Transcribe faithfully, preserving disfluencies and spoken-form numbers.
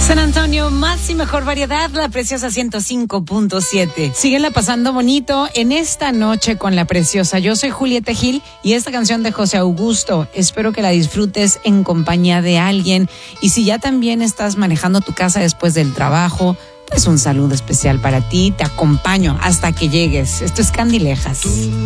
San Antonio, más y mejor variedad, La Preciosa ciento cinco punto siete. Síguela pasando bonito en esta noche con La Preciosa. Yo soy Julieta Gil y esta canción de José Augusto, espero que la disfrutes en compañía de alguien. Y si ya también estás manejando tu casa después del trabajo, pues un saludo especial para ti. Te acompaño hasta que llegues. Esto es Candilejas.